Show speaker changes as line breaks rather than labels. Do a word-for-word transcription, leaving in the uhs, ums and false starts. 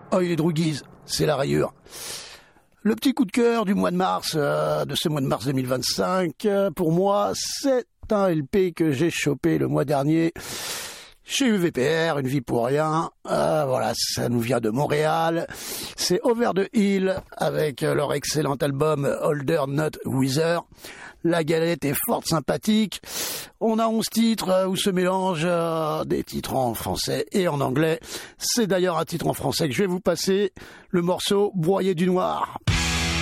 Oh, il est droguise, c'est la rayure. Le petit coup de cœur du mois de mars, euh, de ce mois de mars deux mille vingt-cinq, euh, pour moi, c'est un L P que j'ai chopé le mois dernier chez U V P R, Une vie pour rien. Euh, voilà, ça nous vient de Montréal. C'est Over the Hill avec leur excellent album Older Not Wiser. La galette est forte sympathique. On a onze titres où se mélangent euh, des titres en français et en anglais. C'est d'ailleurs un titre en français que je vais vous passer, le morceau Broyé du Noir.